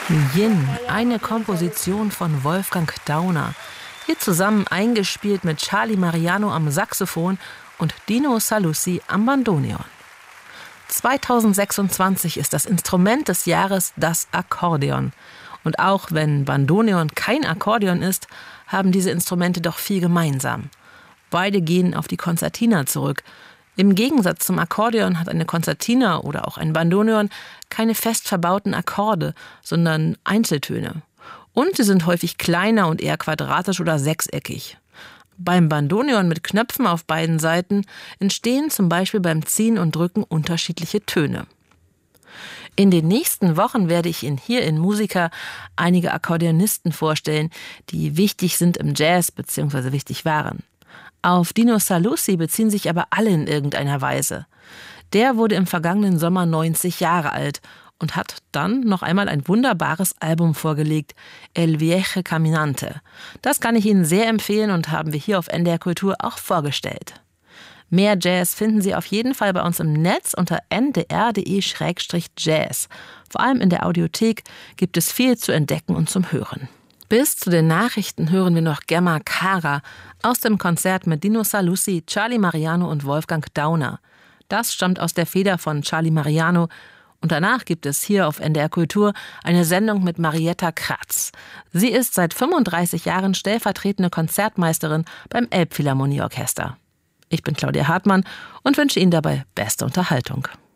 Yin, eine Komposition von Wolfgang Dauner. Hier zusammen eingespielt mit Charlie Mariano am Saxophon und Dino Saluzzi am Bandoneon. 2026 ist das Instrument des Jahres das Akkordeon. Und auch wenn Bandoneon kein Akkordeon ist, haben diese Instrumente doch viel gemeinsam. Beide gehen auf die Konzertina zurück. Im Gegensatz zum Akkordeon hat eine Konzertina oder auch ein Bandoneon keine fest verbauten Akkorde, sondern Einzeltöne. Und sie sind häufig kleiner und eher quadratisch oder sechseckig. Beim Bandoneon mit Knöpfen auf beiden Seiten entstehen zum Beispiel beim Ziehen und Drücken unterschiedliche Töne. In den nächsten Wochen werde ich Ihnen hier in Musica einige Akkordeonisten vorstellen, die wichtig sind im Jazz bzw. wichtig waren. Auf Dino Saluzzi beziehen sich aber alle in irgendeiner Weise. Der wurde im vergangenen Sommer 90 Jahre alt und hat dann noch einmal ein wunderbares Album vorgelegt, El Viejo Caminante. Das kann ich Ihnen sehr empfehlen und haben wir hier auf NDR Kultur auch vorgestellt. Mehr Jazz finden Sie auf jeden Fall bei uns im Netz unter ndr.de/jazz. Vor allem in der Audiothek gibt es viel zu entdecken und zum Hören. Bis zu den Nachrichten hören wir noch Gemma Cara aus dem Konzert mit Dino Saluzzi, Charlie Mariano und Wolfgang Dauner. Das stammt aus der Feder von Charlie Mariano. Und danach gibt es hier auf NDR Kultur eine Sendung mit Marietta Kratz. Sie ist seit 35 Jahren stellvertretende Konzertmeisterin beim Elbphilharmonieorchester. Ich bin Claudia Hartmann und wünsche Ihnen dabei beste Unterhaltung.